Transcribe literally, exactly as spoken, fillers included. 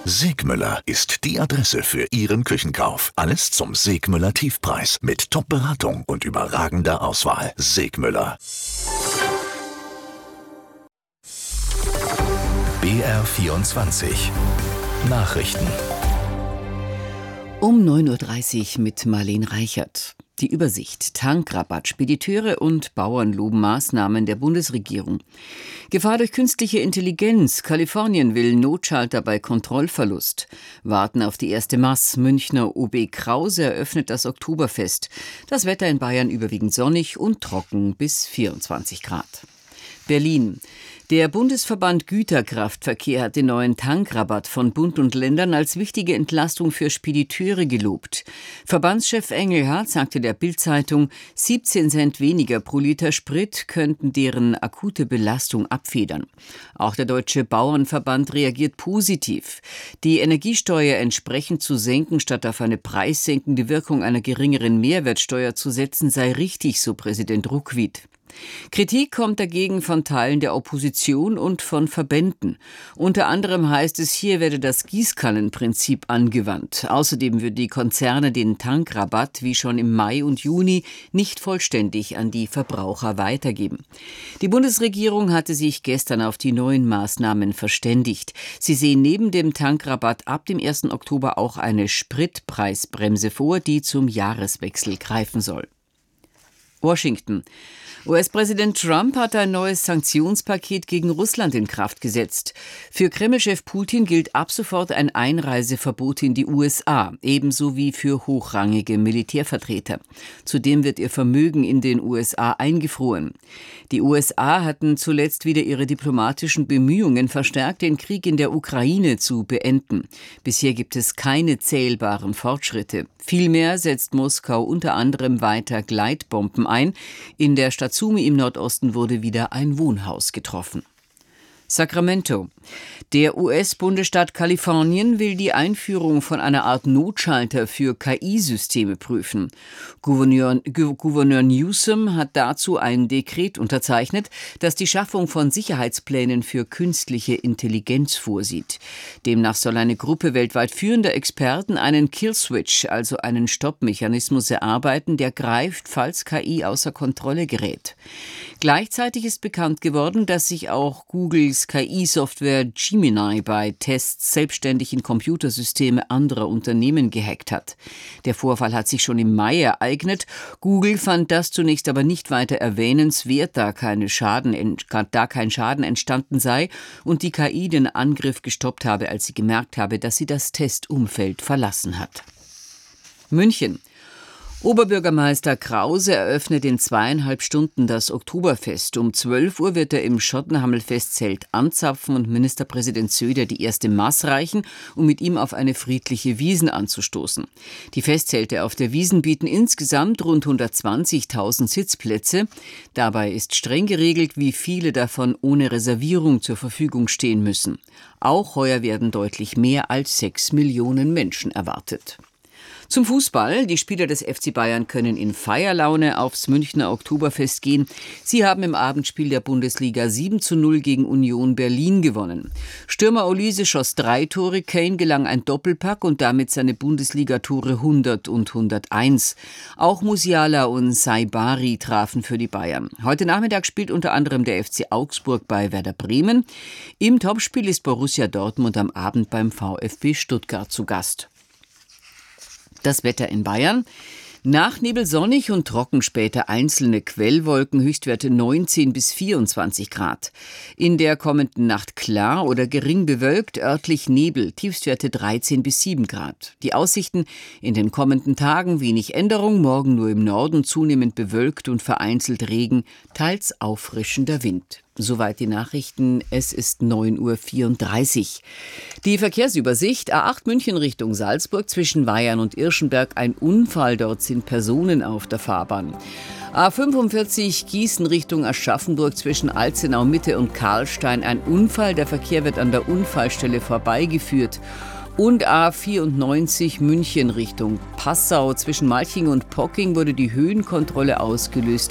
Segmüller ist die Adresse für Ihren Küchenkauf. Alles zum Segmüller Tiefpreis mit Top-Beratung und überragender Auswahl. Segmüller. B R vierundzwanzig Nachrichten. Um neun Uhr dreißig mit Marlene Reichert. Die Übersicht. Tankrabatt. Spediteure und Bauern loben Maßnahmen der Bundesregierung. Gefahr durch künstliche Intelligenz. Kalifornien will Notschalter bei Kontrollverlust. Warten auf die erste Maß. Münchner O B Krause eröffnet das Oktoberfest. Das Wetter in Bayern überwiegend sonnig und trocken bis vierundzwanzig Grad. Berlin. Der Bundesverband Güterkraftverkehr hat den neuen Tankrabatt von Bund und Ländern als wichtige Entlastung für Spediteure gelobt. Verbandschef Engelhardt sagte der Bild-Zeitung, siebzehn Cent weniger pro Liter Sprit könnten deren akute Belastung abfedern. Auch der Deutsche Bauernverband reagiert positiv. Die Energiesteuer entsprechend zu senken, statt auf eine preissenkende Wirkung einer geringeren Mehrwertsteuer zu setzen, sei richtig, so Präsident Ruckwied. Kritik kommt dagegen von Teilen der Opposition und von Verbänden. Unter anderem heißt es, hier werde das Gießkannenprinzip angewandt. Außerdem würden die Konzerne den Tankrabatt wie schon im Mai und Juni nicht vollständig an die Verbraucher weitergeben. Die Bundesregierung hatte sich gestern auf die neuen Maßnahmen verständigt. Sie sehen neben dem Tankrabatt ab dem ersten Oktober auch eine Spritpreisbremse vor, die zum Jahreswechsel greifen soll. Washington. U S-Präsident Trump hat ein neues Sanktionspaket gegen Russland in Kraft gesetzt. Für Kreml-Chef Putin gilt ab sofort ein Einreiseverbot in die U S A, ebenso wie für hochrangige Militärvertreter. Zudem wird ihr Vermögen in den U S A eingefroren. Die U S A hatten zuletzt wieder ihre diplomatischen Bemühungen verstärkt, den Krieg in der Ukraine zu beenden. Bisher gibt es keine zählbaren Fortschritte. Vielmehr setzt Moskau unter anderem weiter Gleitbomben ein. In der Stadt Sumi im Nordosten wurde wieder ein Wohnhaus getroffen. Sacramento. Der U S-Bundesstaat Kalifornien will die Einführung von einer Art Notschalter für K I-Systeme prüfen. Gouverneur, Gouverneur Newsom hat dazu ein Dekret unterzeichnet, das die Schaffung von Sicherheitsplänen für künstliche Intelligenz vorsieht. Demnach soll eine Gruppe weltweit führender Experten einen Killswitch, also einen Stoppmechanismus, erarbeiten, der greift, falls K I außer Kontrolle gerät. Gleichzeitig ist bekannt geworden, dass sich auch Googles K I-Software Gemini bei Tests selbstständig in Computersysteme anderer Unternehmen gehackt hat. Der Vorfall hat sich schon im Mai ereignet. Google fand das zunächst aber nicht weiter erwähnenswert, da, keine Schaden, da kein Schaden entstanden sei und die K I den Angriff gestoppt habe, als sie gemerkt habe, dass sie das Testumfeld verlassen hat. München. Oberbürgermeister Krause eröffnet in zweieinhalb Stunden das Oktoberfest. Um zwölf Uhr wird er im Schottenhamel-Festzelt anzapfen und Ministerpräsident Söder die erste Maß reichen, um mit ihm auf eine friedliche Wiesn anzustoßen. Die Festzelte auf der Wiesn bieten insgesamt rund hundertzwanzigtausend Sitzplätze. Dabei ist streng geregelt, wie viele davon ohne Reservierung zur Verfügung stehen müssen. Auch heuer werden deutlich mehr als sechs Millionen Menschen erwartet. Zum Fußball. Die Spieler des F C Bayern können in Feierlaune aufs Münchner Oktoberfest gehen. Sie haben im Abendspiel der Bundesliga sieben zu null gegen Union Berlin gewonnen. Stürmer Olise schoss drei Tore, Kane gelang ein Doppelpack und damit seine Bundesligatore hundert und hunderteins. Auch Musiala und Saibari trafen für die Bayern. Heute Nachmittag spielt unter anderem der F C Augsburg bei Werder Bremen. Im Topspiel ist Borussia Dortmund am Abend beim VfB Stuttgart zu Gast. Das Wetter in Bayern. Nach Nebel sonnig und trocken, später einzelne Quellwolken, Höchstwerte neunzehn bis vierundzwanzig Grad. In der kommenden Nacht klar oder gering bewölkt, örtlich Nebel, Tiefstwerte dreizehn bis sieben Grad. Die Aussichten in den kommenden Tagen wenig Änderung, morgen nur im Norden zunehmend bewölkt und vereinzelt Regen, teils auffrischender Wind. Soweit die Nachrichten. Es ist neun Uhr vierunddreißig. Die Verkehrsübersicht. A acht München Richtung Salzburg zwischen Weyern und Irschenberg. Ein Unfall. Dort sind Personen auf der Fahrbahn. A fünfundvierzig Gießen Richtung Aschaffenburg zwischen Alzenau Mitte und Karlstein. Ein Unfall. Der Verkehr wird an der Unfallstelle vorbeigeführt. Und A vierundneunzig München Richtung Passau zwischen Malching und Pocking wurde die Höhenkontrolle ausgelöst.